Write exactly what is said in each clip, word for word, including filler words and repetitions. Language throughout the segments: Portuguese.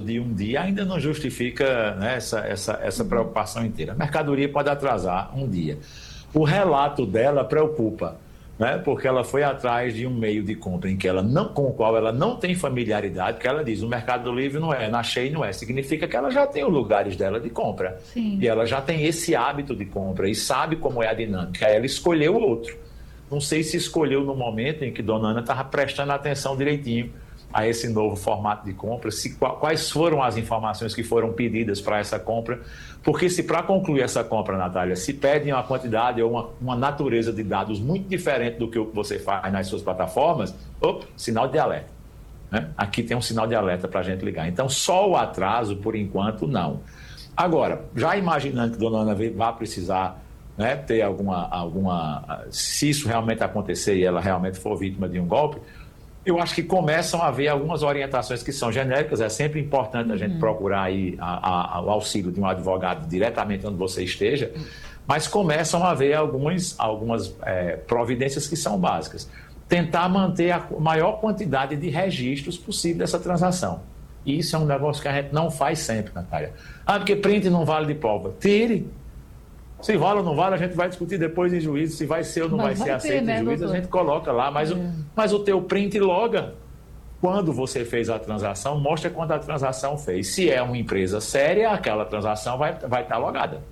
de um dia ainda não justifica, né, essa, essa, essa preocupação inteira. A mercadoria pode atrasar um dia. O relato dela preocupa, né, porque ela foi atrás de um meio de compra em que ela não, com o qual ela não tem familiaridade, porque ela diz, o Mercado Livre não é, na Shein não é, significa que ela já tem os lugares dela de compra. Sim. E ela já tem esse hábito de compra e sabe como é a dinâmica. Ela escolheu o outro. Não sei se escolheu no momento em que Dona Ana estava prestando atenção direitinho a esse novo formato de compra, se, quais foram as informações que foram pedidas para essa compra, porque se para concluir essa compra, Natália, se pedem uma quantidade ou uma, uma natureza de dados muito diferente do que você faz nas suas plataformas, opa, sinal de alerta. Né? Aqui tem um sinal de alerta para a gente ligar. Então, só o atraso, por enquanto, não. Agora, já imaginando que Dona Ana vai precisar, né, ter alguma, alguma... Se isso realmente acontecer e ela realmente for vítima de um golpe, eu acho que começam a haver algumas orientações que são genéricas. É sempre importante a gente uhum. procurar aí a, a, o auxílio de um advogado diretamente onde você esteja, mas começam a haver algumas, algumas é, providências que são básicas. Tentar manter a maior quantidade de registros possível dessa transação. E isso é um negócio que a gente não faz sempre, Natália. Ah, porque print não vale de prova. Tire. Se vale ou não vale, a gente vai discutir depois em juízo, se vai ser ou não mas vai, vai ser ter, aceito né, em juízo, doutor? a gente coloca lá, mas, é. o, mas o teu print loga. Quando você fez a transação, mostra quando a transação fez. Se é uma empresa séria, aquela transação vai, vai estar logada.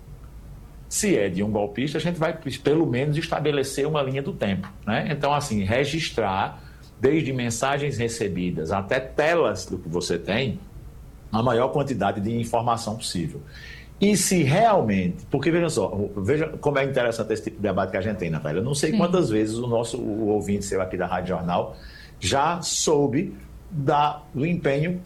Se é de um golpista, a gente vai, pelo menos, estabelecer uma linha do tempo. Né? Então, assim, registrar, desde mensagens recebidas até telas do que você tem, a maior quantidade de informação possível. E se realmente... Porque, veja só, veja como é interessante esse tipo de debate que a gente tem, Natália. Eu não sei Sim. quantas vezes o nosso o ouvinte seu aqui da Rádio Jornal já soube da, do empenho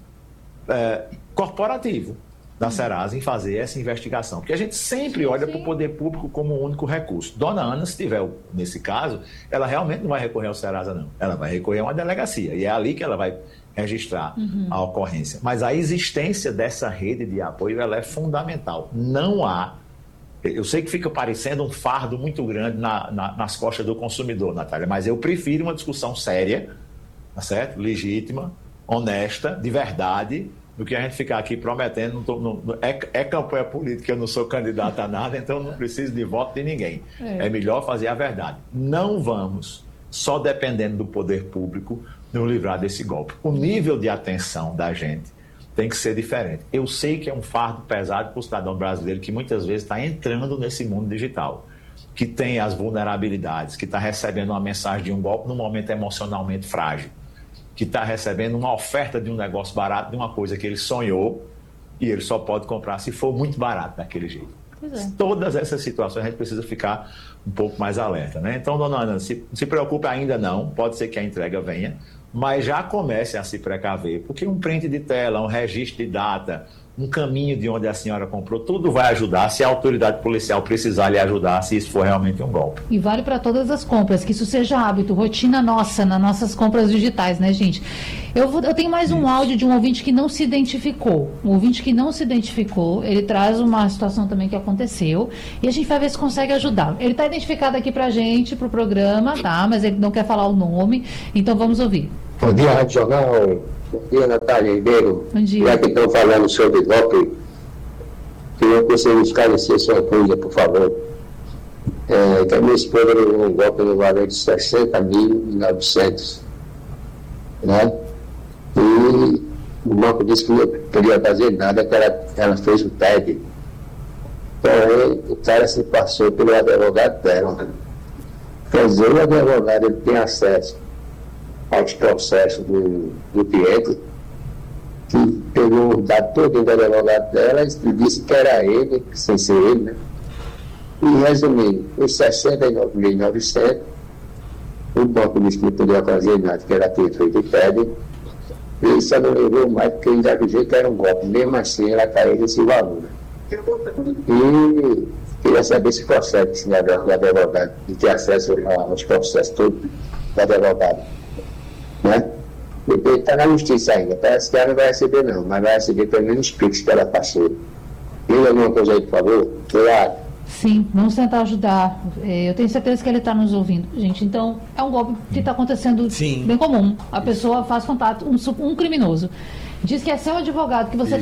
é, corporativo da Serasa em fazer essa investigação. Porque a gente sempre olha para o poder público como o único recurso. Dona Ana, se tiver nesse caso, ela realmente não vai recorrer ao Serasa, não. Ela vai recorrer a uma delegacia. E é ali que ela vai registrar uhum. a ocorrência. Mas a existência dessa rede de apoio, ela é fundamental. Não há... Eu sei que fica parecendo um fardo muito grande na, na, nas costas do consumidor, Natália, mas eu prefiro uma discussão séria, tá certo? Legítima, honesta, de verdade, do que a gente ficar aqui prometendo. Não tô, não, é, é campanha política, eu não sou candidato a nada, então não preciso de voto de ninguém. É. é melhor fazer a verdade. Não vamos, só dependendo do poder público, nos livrar desse golpe. O nível de atenção da gente tem que ser diferente. Eu sei que é um fardo pesado para o cidadão brasileiro que muitas vezes está entrando nesse mundo digital, que tem as vulnerabilidades, que está recebendo uma mensagem de um golpe num momento emocionalmente frágil, que está recebendo uma oferta de um negócio barato, de uma coisa que ele sonhou e ele só pode comprar se for muito barato daquele jeito. É. Todas essas situações a gente precisa ficar um pouco mais alerta, né? Então, dona Ana, se, se preocupe ainda não, pode ser que a entrega venha, mas já comece a se precaver, porque um print de tela, um registro de data, um caminho de onde a senhora comprou, tudo vai ajudar se a autoridade policial precisar lhe ajudar, se isso for realmente um golpe. E vale para todas as compras, que isso seja hábito, rotina nossa, nas nossas compras digitais, né, gente? Eu, vou, eu tenho mais um áudio de um ouvinte que não se identificou. Um ouvinte que não se identificou, ele traz uma situação também que aconteceu, e a gente vai ver se consegue ajudar. Ele está identificado aqui para a gente, para o programa, tá? Mas ele não quer falar o nome, então vamos ouvir. Bom dia, Rádio Jornal. Bom dia, Natália Ribeiro. Bom dia. Já que estão falando sobre golpe, queria que você me esclarecesse uma coisa, por favor. É, que a minha esposa levou um golpe no valor de sessenta mil e novecentos, né? E o banco disse que não podia fazer nada, que ela, ela fez o T E D. Porém, o cara se passou pelo advogado dela. Quer dizer, o advogado ele tem acesso aos processos do, do cliente, que pegou o dado todo do advogado dela e disse que era ele, sem ser ele, né? E resumindo, os sessenta e nove mil e novecentos, o banco disse que não podia fazer nada, que ela tinha feito o T E D, e só não levou mais porque ainda do jeito que era um golpe. Mesmo assim, ela caiu nesse valor. Né? E queria saber se consegue, se o advogado, de ter acesso aos processos todos do advogado. Né? Ele está na justiça ainda, parece que ela não vai receber não, mas vai receber pelo menos os pix que ela passou. Tem alguma coisa aí, por favor? Claro. Sim, vamos tentar ajudar. Eu tenho certeza que ele está nos ouvindo, gente. Então, é um golpe que está acontecendo Sim. bem comum. A pessoa faz contato, um, um criminoso diz que é seu advogado, que você